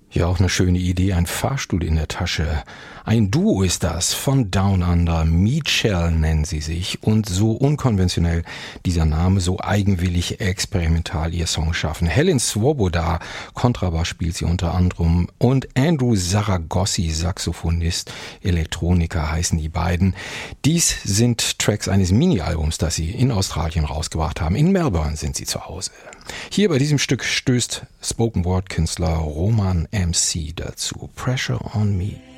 Ja, auch eine schöne Idee, ein Fahrstuhl in der Tasche. Ein Duo ist das, von Down Under. Meatshell nennen sie sich und so unkonventionell dieser Name, so eigenwillig experimental ihr Song schaffen. Helen Swoboda, Kontrabass spielt sie unter anderem und Andrew Saragossi, Saxophonist, Elektroniker heißen die beiden. Dies sind Tracks eines Mini-Albums, das sie in Australien rausgebracht haben. In Melbourne sind sie zu Hause. Hier bei diesem Stück stößt Spoken-Word-Künstler Roman MC dazu. Pressure on Me.